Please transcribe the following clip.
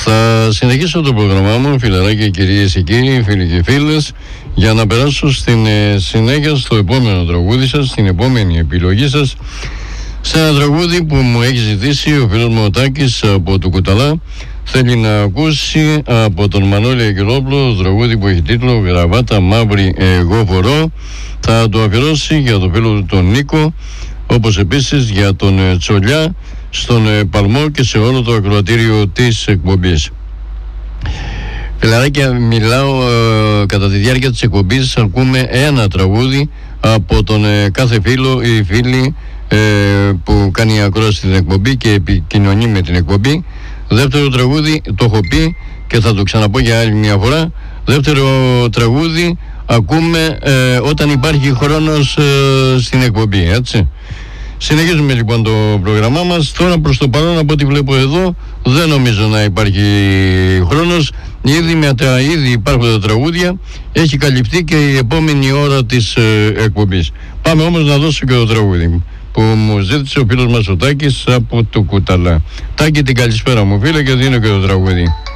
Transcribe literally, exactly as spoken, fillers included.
Θα συνεχίσω το πρόγραμμά μου, φιλαράκια, κυρίες και κύριοι, φίλοι και φίλες, για να περάσω στην ε, συνέχεια στο επόμενο τραγούδι σας, στην επόμενη επιλογή σας, σε ένα τραγούδι που μου έχει ζητήσει ο φίλος μου ο Τάκης από το Κουταλά. Θέλει να ακούσει από τον Μανώλη Αγγελόπουλο το τραγούδι που έχει τίτλο «Γραβάτα μαύρη εγώ φορώ». Θα το αφιερώσει για τον φίλο του τον Νίκο, όπως επίσης για τον ε, Τσολιά στον ε, Παλμό και σε όλο το ακροατήριο της εκπομπής. Φιλαράκια, μιλάω ε, κατά τη διάρκεια της εκπομπής, ακούμε ένα τραγούδι από τον ε, κάθε φίλο ή φίλη ε, που κάνει ακρόαση στην εκπομπή και επικοινωνεί με την εκπομπή. Δεύτερο τραγούδι, το έχω πει και θα το ξαναπώ για άλλη μια φορά, δεύτερο τραγούδι ακούμε ε, όταν υπάρχει χρόνος ε, στην εκπομπή, έτσι. Συνεχίζουμε λοιπόν το πρόγραμμά μας. Τώρα προς το παρόν, από ό,τι βλέπω εδώ, δεν νομίζω να υπάρχει χρόνος. Ήδη με τα ήδη υπάρχοντα τραγούδια έχει καλυφθεί και η επόμενη ώρα της ε, εκπομπής. Πάμε όμως να δώσω και το τραγούδι που μου ζήτησε ο φίλος μας ο Τάκης από το Κουταλά. Τάκη, την καλησπέρα μου φίλε, και δίνω και το τραγούδι.